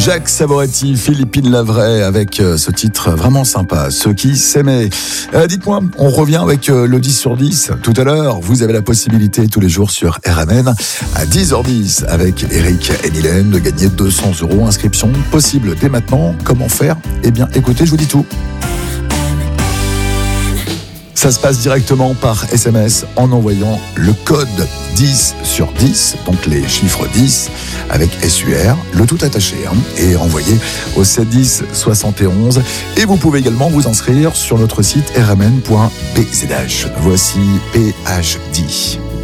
Jacques Savoretti, Philippine Lavray avec ce titre vraiment sympa, Ceux qui s'aimaient. Dites-moi, on revient avec le 10 sur 10 tout à l'heure. Vous avez la possibilité tous les jours sur RMN à 10h10 avec Eric et Mylène de gagner 200 €. Inscription possible dès maintenant. Comment faire ? Eh bien, écoutez, je vous dis tout. Ça se passe directement par SMS en envoyant le code 10 sur 10, donc les chiffres 10 avec SUR, le tout attaché, et envoyé au 710 71. Et vous pouvez également vous inscrire sur notre site rmn.bzh. Voici PhD.